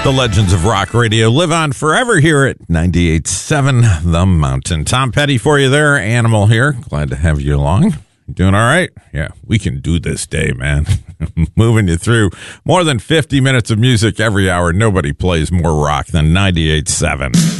The legends of rock radio live on forever here at 98.7 The Mountain. Tom Petty for you there. Animal here. Glad to have you along. You doing all right? Yeah, we can do this day, man. Moving you through more than 50 minutes of music every hour. Nobody plays more rock than 98.7.